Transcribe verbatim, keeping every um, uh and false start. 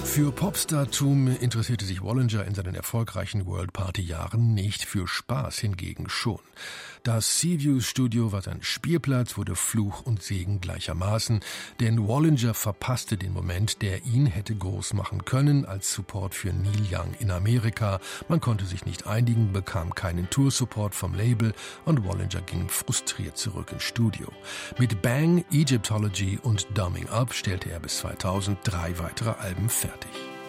Für Popstartum interessierte sich Wallinger in seinen erfolgreichen World-Party-Jahren nicht, für Spaß hingegen schon. Das Seaview-Studio war sein Spielplatz, wurde Fluch und Segen gleichermaßen, denn Wallinger verpasste den Moment, der ihn hätte groß machen können als Support für Neil Young in Amerika. Man konnte sich nicht einigen, bekam keinen Tour-Support vom Label und Wallinger ging frustriert zurück ins Studio. Mit Bang, Egyptology und Dumbing Up stellte er bis zweitausend drei weitere Alben fertig.